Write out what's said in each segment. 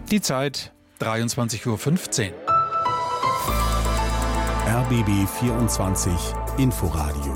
Die Zeit 23:15 Uhr. RBB 24 Inforadio.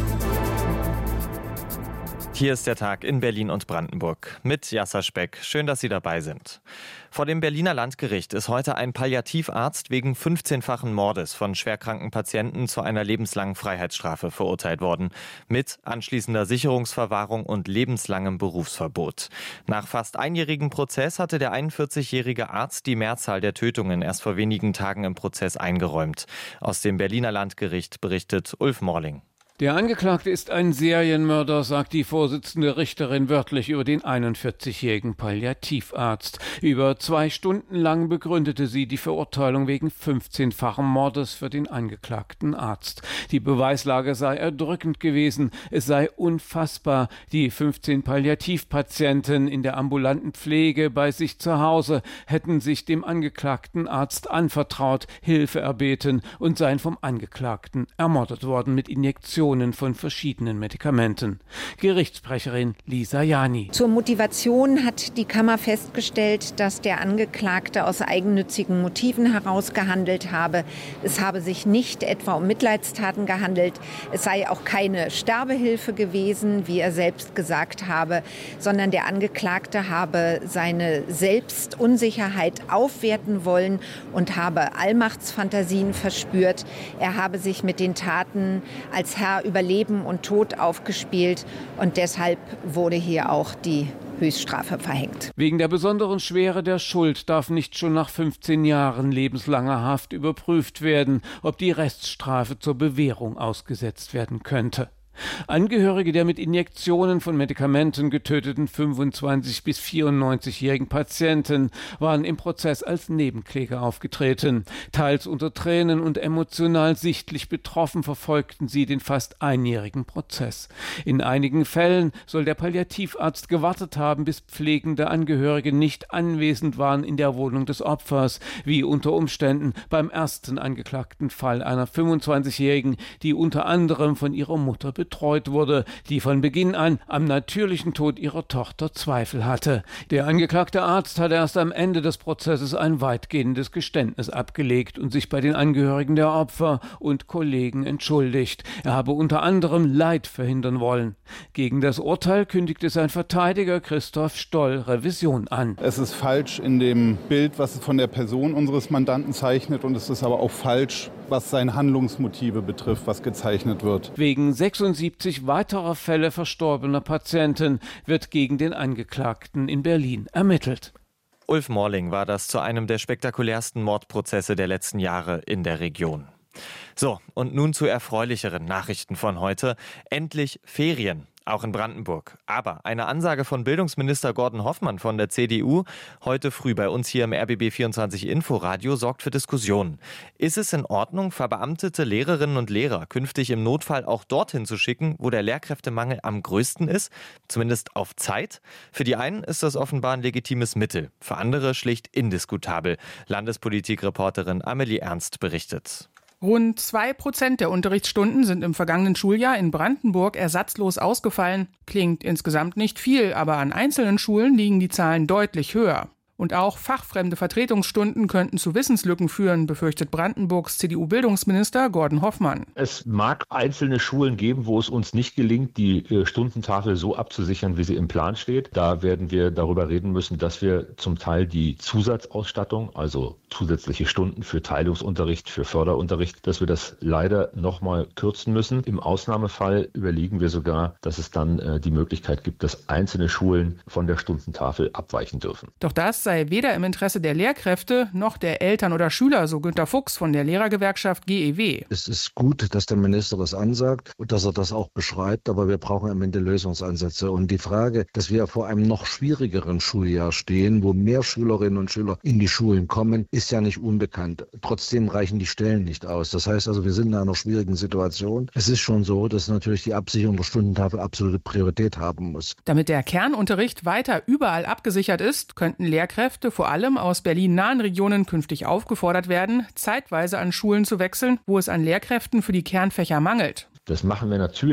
Hier ist der Tag in Berlin und Brandenburg mit Yasser Speck. Schön, dass Sie dabei sind. Vor dem Berliner Landgericht ist heute ein Palliativarzt wegen 15-fachen Mordes von schwerkranken Patienten zu einer lebenslangen Freiheitsstrafe verurteilt worden. Mit anschließender Sicherungsverwahrung und lebenslangem Berufsverbot. Nach fast einjährigem Prozess hatte der 41-jährige Arzt die Mehrzahl der Tötungen erst vor wenigen Tagen im Prozess eingeräumt. Aus dem Berliner Landgericht berichtet Ulf Morling. Der Angeklagte ist ein Serienmörder, sagt die Vorsitzende Richterin wörtlich über den 41-jährigen Palliativarzt. Über 2 Stunden lang begründete sie die Verurteilung wegen 15-fachen Mordes für den angeklagten Arzt. Die Beweislage sei erdrückend gewesen. Es sei unfassbar. Die 15 Palliativpatienten in der ambulanten Pflege bei sich zu Hause hätten sich dem angeklagten Arzt anvertraut, Hilfe erbeten und seien vom Angeklagten ermordet worden mit Injektionen von verschiedenen Medikamenten. Gerichtssprecherin Lisa Jani. Zur Motivation hat die Kammer festgestellt, dass der Angeklagte aus eigennützigen Motiven heraus gehandelt habe. Es habe sich nicht etwa um Mitleidstaten gehandelt. Es sei auch keine Sterbehilfe gewesen, wie er selbst gesagt habe, sondern der Angeklagte habe seine Selbstunsicherheit aufwerten wollen und habe Allmachtsfantasien verspürt. Er habe sich mit den Taten als Herr über Leben und Tod aufgespielt und deshalb wurde hier auch die Höchststrafe verhängt. Wegen der besonderen Schwere der Schuld darf nicht schon nach 15 Jahren lebenslanger Haft überprüft werden, ob die Reststrafe zur Bewährung ausgesetzt werden könnte. Angehörige der mit Injektionen von Medikamenten getöteten 25- bis 94-jährigen Patienten waren im Prozess als Nebenkläger aufgetreten. Teils unter Tränen und emotional sichtlich betroffen verfolgten sie den fast einjährigen Prozess. In einigen Fällen soll der Palliativarzt gewartet haben, bis pflegende Angehörige nicht anwesend waren in der Wohnung des Opfers, wie unter Umständen beim ersten angeklagten Fall einer 25-jährigen, die unter anderem von ihrer Mutter betreut wurde, die von Beginn an am natürlichen Tod ihrer Tochter Zweifel hatte. Der angeklagte Arzt hatte erst am Ende des Prozesses ein weitgehendes Geständnis abgelegt und sich bei den Angehörigen der Opfer und Kollegen entschuldigt. Er habe unter anderem Leid verhindern wollen. Gegen das Urteil kündigte sein Verteidiger Christoph Stoll Revision an. Es ist falsch in dem Bild, was es von der Person unseres Mandanten zeichnet, und es ist aber auch falsch, was seine Handlungsmotive betrifft, was gezeichnet wird. Wegen 76 weiterer Fälle verstorbener Patienten wird gegen den Angeklagten in Berlin ermittelt. Ulf Morling war das zu einem der spektakulärsten Mordprozesse der letzten Jahre in der Region. So, und nun zu erfreulicheren Nachrichten von heute. Endlich Ferien. Auch in Brandenburg. Aber eine Ansage von Bildungsminister Gordon Hoffmann von der CDU heute früh bei uns hier im RBB 24 Inforadio sorgt für Diskussionen. Ist es in Ordnung, verbeamtete Lehrerinnen und Lehrer künftig im Notfall auch dorthin zu schicken, wo der Lehrkräftemangel am größten ist? Zumindest auf Zeit? Für die einen ist das offenbar ein legitimes Mittel, für andere schlicht indiskutabel. Landespolitikreporterin Amelie Ernst berichtet. Rund 2% der Unterrichtsstunden sind im vergangenen Schuljahr in Brandenburg ersatzlos ausgefallen. Klingt insgesamt nicht viel, aber an einzelnen Schulen liegen die Zahlen deutlich höher. Und auch fachfremde Vertretungsstunden könnten zu Wissenslücken führen, befürchtet Brandenburgs CDU-Bildungsminister Gordon Hoffmann. Es mag einzelne Schulen geben, wo es uns nicht gelingt, die Stundentafel so abzusichern, wie sie im Plan steht. Da werden wir darüber reden müssen, dass wir zum Teil die Zusatzausstattung, also zusätzliche Stunden für Teilungsunterricht, für Förderunterricht, dass wir das leider nochmal kürzen müssen. Im Ausnahmefall überlegen wir sogar, dass es dann die Möglichkeit gibt, dass einzelne Schulen von der Stundentafel abweichen dürfen. Doch das sei weder im Interesse der Lehrkräfte noch der Eltern oder Schüler, so Günter Fuchs von der Lehrergewerkschaft GEW. Es ist gut, dass der Minister das ansagt und dass er das auch beschreibt, aber wir brauchen am Ende Lösungsansätze. Und die Frage, dass wir vor einem noch schwierigeren Schuljahr stehen, wo mehr Schülerinnen und Schüler in die Schulen kommen, ist ja nicht unbekannt. Trotzdem reichen die Stellen nicht aus. Das heißt also, wir sind in einer schwierigen Situation. Es ist schon so, dass natürlich die Absicherung der Stundentafel absolute Priorität haben muss. Damit der Kernunterricht weiter überall abgesichert ist, könnten Lehrkräfte vor allem aus Berlin-nahen Regionen künftig aufgefordert werden, zeitweise an Schulen zu wechseln, wo es an Lehrkräften für die Kernfächer mangelt. Das machen wir natürlich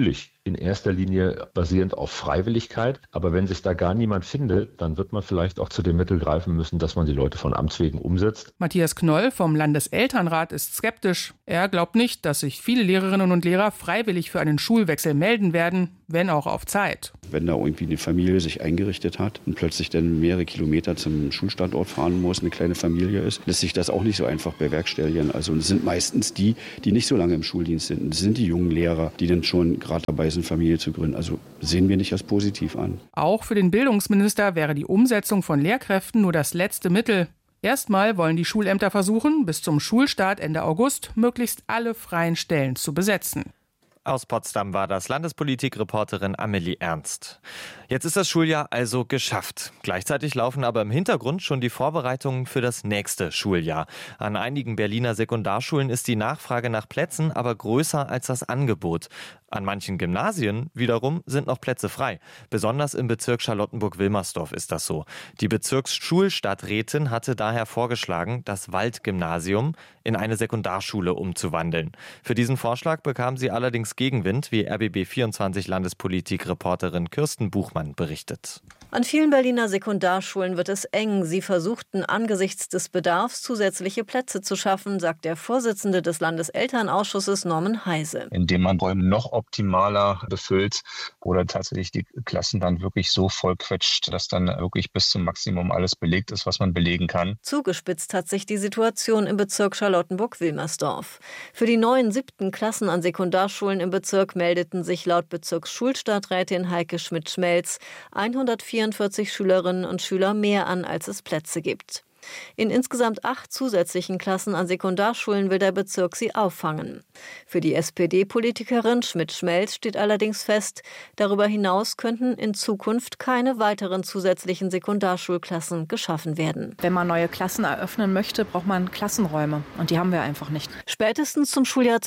in erster Linie basierend auf Freiwilligkeit. Aber wenn sich da gar niemand findet, dann wird man vielleicht auch zu dem Mittel greifen müssen, dass man die Leute von Amts wegen umsetzt. Matthias Knoll vom Landeselternrat ist skeptisch. Er glaubt nicht, dass sich viele Lehrerinnen und Lehrer freiwillig für einen Schulwechsel melden werden, wenn auch auf Zeit. Wenn da irgendwie eine Familie sich eingerichtet hat und plötzlich dann mehrere Kilometer zum Schulstandort fahren muss, eine kleine Familie ist, lässt sich das auch nicht so einfach bewerkstelligen. Also es sind meistens die nicht so lange im Schuldienst sind. Es sind die jungen Lehrer, die dann schon gerade dabei sind, Familie zu gründen. Also sehen wir nicht als positiv an. Auch für den Bildungsminister wäre die Umsetzung von Lehrkräften nur das letzte Mittel. Erstmal wollen die Schulämter versuchen, bis zum Schulstart Ende August möglichst alle freien Stellen zu besetzen. Aus Potsdam war das Landespolitikreporterin Amelie Ernst. Jetzt ist das Schuljahr also geschafft. Gleichzeitig laufen aber im Hintergrund schon die Vorbereitungen für das nächste Schuljahr. An einigen Berliner Sekundarschulen ist die Nachfrage nach Plätzen aber größer als das Angebot. An manchen Gymnasien wiederum sind noch Plätze frei. Besonders im Bezirk Charlottenburg-Wilmersdorf ist das so. Die Bezirksschulstadträtin hatte daher vorgeschlagen, das Waldgymnasium in eine Sekundarschule umzuwandeln. Für diesen Vorschlag bekam sie allerdings Gegenwind, wie RBB24 Landespolitik-Reporterin Kirsten Buchmann berichtet. An vielen Berliner Sekundarschulen wird es eng. Sie versuchten angesichts des Bedarfs zusätzliche Plätze zu schaffen, sagt der Vorsitzende des Landeselternausschusses Norman Heise. Indem man Räume noch optimaler befüllt oder tatsächlich die Klassen dann wirklich so vollquetscht, dass dann wirklich bis zum Maximum alles belegt ist, was man belegen kann. Zugespitzt hat sich die Situation im Bezirk Charlottenburg-Wilmersdorf. Für die neuen 7. Klassen an Sekundarschulen im Bezirk meldeten sich laut Bezirksschulstadträtin Heike Schmidt-Schmelz 144 Schülerinnen und Schüler mehr an, als es Plätze gibt. In insgesamt 8 zusätzlichen Klassen an Sekundarschulen will der Bezirk sie auffangen. Für die SPD-Politikerin Schmidt-Schmelz steht allerdings fest, darüber hinaus könnten in Zukunft keine weiteren zusätzlichen Sekundarschulklassen geschaffen werden. Wenn man neue Klassen eröffnen möchte, braucht man Klassenräume und die haben wir einfach nicht. Spätestens zum Schuljahr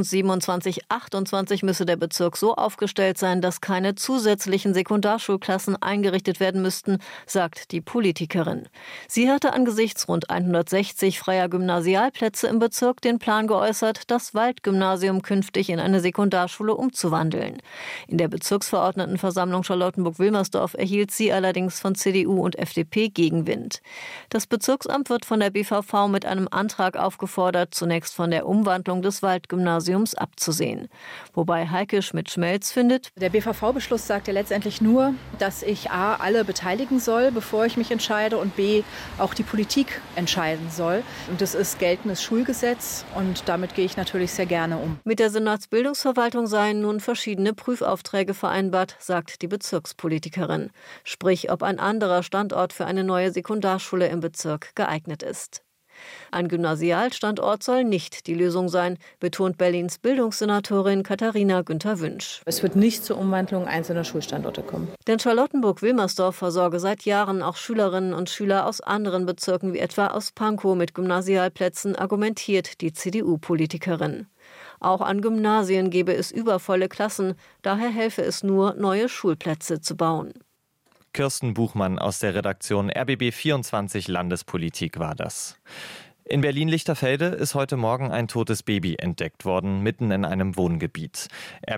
2027/28 müsse der Bezirk so aufgestellt sein, dass keine zusätzlichen Sekundarschulklassen eingerichtet werden müssten, sagt die Politikerin. Sie hatte angesichts rund 160 freier Gymnasialplätze im Bezirk den Plan geäußert, das Waldgymnasium künftig in eine Sekundarschule umzuwandeln. In der Bezirksverordnetenversammlung Charlottenburg-Wilmersdorf erhielt sie allerdings von CDU und FDP Gegenwind. Das Bezirksamt wird von der BVV mit einem Antrag aufgefordert, zunächst von der Umwandlung des Waldgymnasiums abzusehen. Wobei Heike Schmidt-Schmelz findet, der BVV-Beschluss sagt ja letztendlich nur, dass ich A, alle beteiligen soll, bevor ich mich entscheide, und B, auch die Politik entscheiden soll. Und das ist geltendes Schulgesetz und damit gehe ich natürlich sehr gerne um. Mit der Senatsbildungsverwaltung seien nun verschiedene Prüfaufträge vereinbart, sagt die Bezirkspolitikerin. Sprich, ob ein anderer Standort für eine neue Sekundarschule im Bezirk geeignet ist. Ein Gymnasialstandort soll nicht die Lösung sein, betont Berlins Bildungssenatorin Katharina Günther-Wünsch. Es wird nicht zur Umwandlung einzelner Schulstandorte kommen. Denn Charlottenburg-Wilmersdorf versorge seit Jahren auch Schülerinnen und Schüler aus anderen Bezirken, wie etwa aus Pankow, mit Gymnasialplätzen, argumentiert die CDU-Politikerin. Auch an Gymnasien gebe es übervolle Klassen, daher helfe es nur, neue Schulplätze zu bauen. Kirsten Buchmann aus der Redaktion RBB24 Landespolitik war das. In Berlin-Lichterfelde ist heute Morgen ein totes Baby entdeckt worden, mitten in einem Wohngebiet.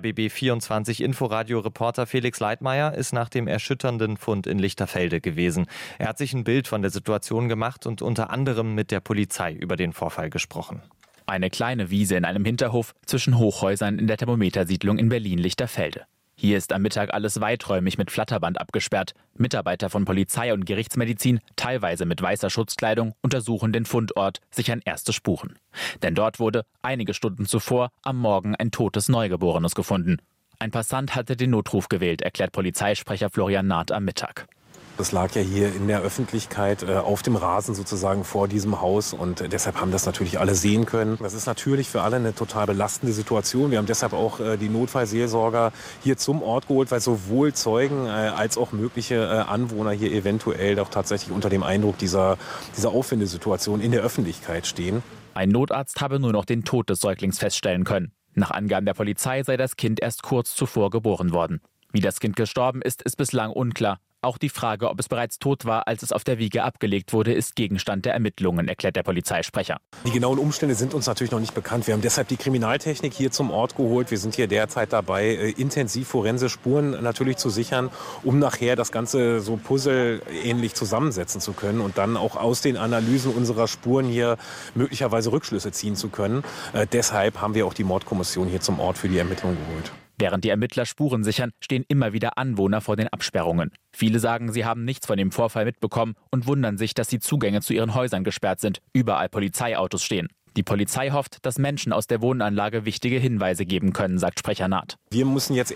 RBB24 Inforadio-Reporter Felix Leitmeier ist nach dem erschütternden Fund in Lichterfelde gewesen. Er hat sich ein Bild von der Situation gemacht und unter anderem mit der Polizei über den Vorfall gesprochen. Eine kleine Wiese in einem Hinterhof zwischen Hochhäusern in der Thermometersiedlung in Berlin-Lichterfelde. Hier ist am Mittag alles weiträumig mit Flatterband abgesperrt. Mitarbeiter von Polizei und Gerichtsmedizin, teilweise mit weißer Schutzkleidung, untersuchen den Fundort, sichern erste Spuren. Denn dort wurde einige Stunden zuvor am Morgen ein totes Neugeborenes gefunden. Ein Passant hatte den Notruf gewählt, erklärt Polizeisprecher Florian Naht am Mittag. Das lag ja hier in der Öffentlichkeit auf dem Rasen sozusagen vor diesem Haus und deshalb haben das natürlich alle sehen können. Das ist natürlich für alle eine total belastende Situation. Wir haben deshalb auch die Notfallseelsorger hier zum Ort geholt, weil sowohl Zeugen als auch mögliche Anwohner hier eventuell doch tatsächlich unter dem Eindruck dieser Auffindesituation in der Öffentlichkeit stehen. Ein Notarzt habe nur noch den Tod des Säuglings feststellen können. Nach Angaben der Polizei sei das Kind erst kurz zuvor geboren worden. Wie das Kind gestorben ist, ist bislang unklar. Auch die Frage, ob es bereits tot war, als es auf der Wiege abgelegt wurde, ist Gegenstand der Ermittlungen, erklärt der Polizeisprecher. Die genauen Umstände sind uns natürlich noch nicht bekannt. Wir haben deshalb die Kriminaltechnik hier zum Ort geholt. Wir sind hier derzeit dabei, intensiv forensische Spuren natürlich zu sichern, um nachher das Ganze so puzzelähnlich zusammensetzen zu können und dann auch aus den Analysen unserer Spuren hier möglicherweise Rückschlüsse ziehen zu können. Deshalb haben wir auch die Mordkommission hier zum Ort für die Ermittlungen geholt. Während die Ermittler Spuren sichern, stehen immer wieder Anwohner vor den Absperrungen. Viele sagen, sie haben nichts von dem Vorfall mitbekommen und wundern sich, dass die Zugänge zu ihren Häusern gesperrt sind, überall Polizeiautos stehen. Die Polizei hofft, dass Menschen aus der Wohnanlage wichtige Hinweise geben können, sagt Sprecher Naht. Wir müssen jetzt